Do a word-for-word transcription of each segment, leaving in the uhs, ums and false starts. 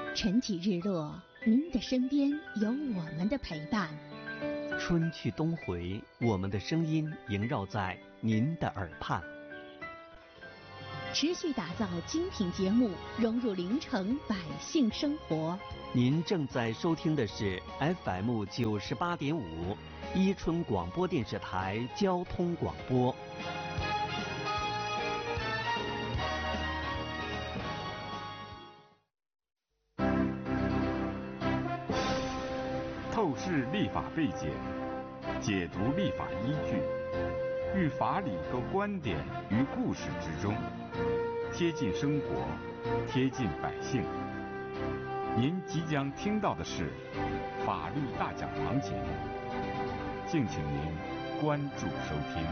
晨起日落，您的身边有我们的陪伴。 春去冬回，我们的声音萦绕在您的耳畔。 持续打造精品节目，融入临城百姓生活。 您正在收听的是 F M 九十八点五，伊春广播电视台交通广播。 透视立法背景，解读立法依据，寓法理和观点于故事之中，贴近生活，贴近百姓。您即将听到的是法律大讲堂节目，敬请您关注收听。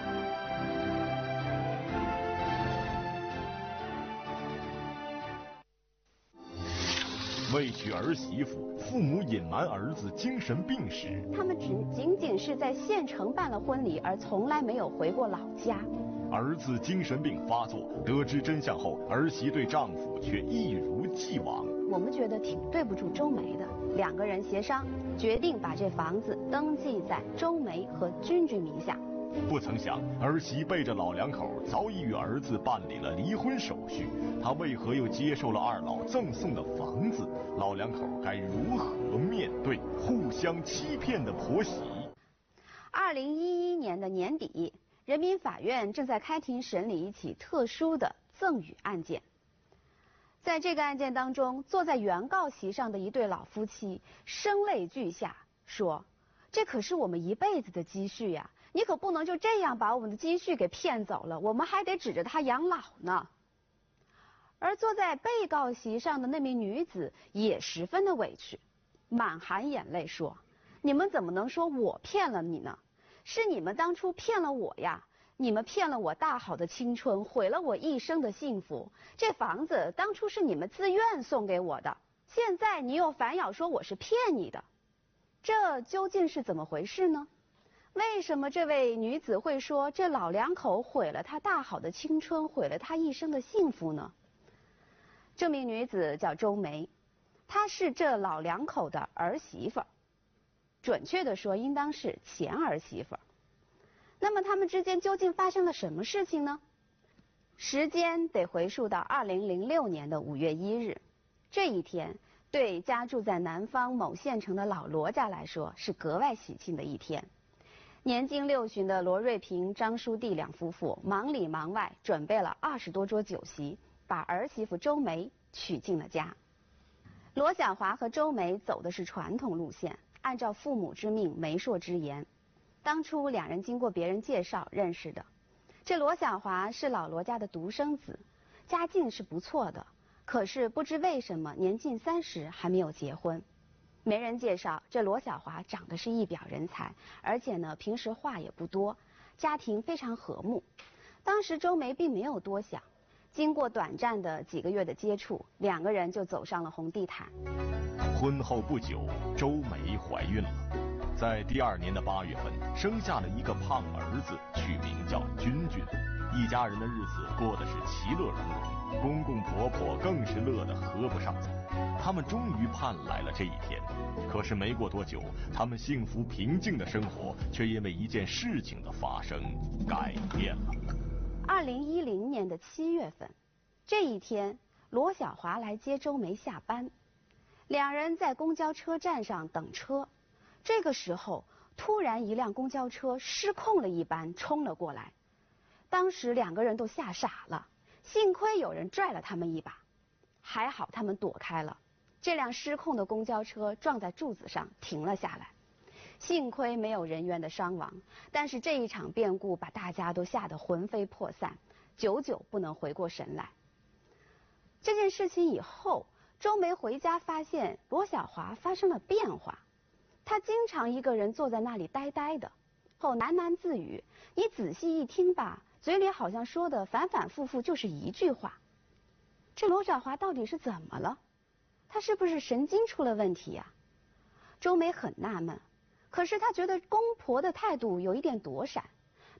为娶儿媳妇，父母隐瞒儿子精神病史。 他们只仅仅是在县城办了婚礼，而从来没有回过老家。 儿子精神病发作，得知真相后，儿媳对丈夫却一如既往。 我们觉得挺对不住周梅的，两个人协商，决定把这房子登记在周梅和君君名下。 不曾想，儿媳背着老两口早已与儿子办理了离婚手续，她为何又接受了二老赠送的房子？老两口该如何面对互相欺骗的婆媳？ 二零一一年的年底，人民法院正在开庭审理一起特殊的赠与案件。在这个案件当中，坐在原告席上的一对老夫妻声泪俱下说：“这可是我们一辈子的积蓄呀！你可不能就这样把我们的积蓄给骗走了，我们还得指着他养老呢。”而坐在被告席上的那名女子也十分的委屈，满含眼泪说：“你们怎么能说我骗了你呢？是你们当初骗了我呀！你们骗了我大好的青春，毁了我一生的幸福。这房子当初是你们自愿送给我的，现在你又反咬说我是骗你的，这究竟是怎么回事呢？为什么这位女子会说这老两口毁了她大好的青春，毁了她一生的幸福呢？这名女子叫周梅，她是这老两口的儿媳妇儿，准确的说应当是前儿媳妇儿。那么他们之间究竟发生了什么事情呢？时间得回溯到二零零六年的五月一日，这一天对家住在南方某县城的老罗家来说是格外喜庆的一天。年近六旬的罗瑞平、张书娣两夫妇忙里忙外准备了二十多桌酒席，把儿媳妇周梅娶进了家。罗小华和周梅走的是传统路线，按照父母之命、媒妁之言。当初两人经过别人介绍认识的。这罗小华是老罗家的独生子，家境是不错的，可是不知为什么年近三十还没有结婚。媒人介绍，这罗小华长得是一表人才，而且呢平时话也不多，家庭非常和睦。当时周梅并没有多想，经过短暂的几个月的接触，两个人就走上了红地毯。 婚后不久，周梅怀孕了，在第二年的八月份生下了一个胖儿子，取名叫君君。一家人的日子过得是其乐融融，公公婆婆更是乐得合不上嘴。他们终于盼来了这一天，可是没过多久，他们幸福平静的生活却因为一件事情的发生改变了。 二零一零年的七月份，这一天，罗小华来接周梅下班，两人在公交车站上等车。这个时候，突然一辆公交车失控了一般冲了过来，当时两个人都吓傻了，幸亏有人拽了他们一把，还好他们躲开了。这辆失控的公交车撞在柱子上停了下来，幸亏没有人员的伤亡，但是这一场变故把大家都吓得魂飞魄散，久久不能回过神来。这件事情以后，周梅回家发现罗小华发生了变化，他经常一个人坐在那里呆呆的，后喃喃自语，你仔细一听吧，嘴里好像说的反反复复就是一句话。这罗小华到底是怎么了？他是不是神经出了问题呀？周梅很纳闷，可是她觉得公婆的态度有一点躲闪，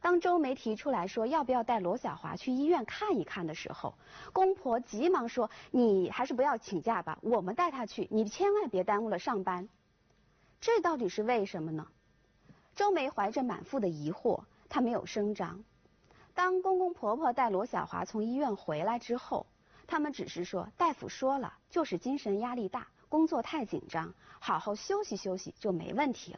当周梅提出来说要不要带罗小华去医院看一看的时候，公婆急忙说：“你还是不要请假吧，我们带她去，你千万别耽误了上班。”这到底是为什么呢？周梅怀着满腹的疑惑，她没有声张。当公公婆婆带罗小华从医院回来之后，他们只是说，大夫说了，就是精神压力大，工作太紧张，好好休息休息就没问题了。